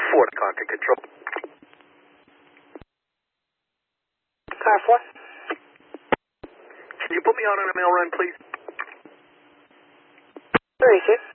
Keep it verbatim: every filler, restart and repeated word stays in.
four to Concord Control. Car four. Can you put me out on a mail run, please? Where is it?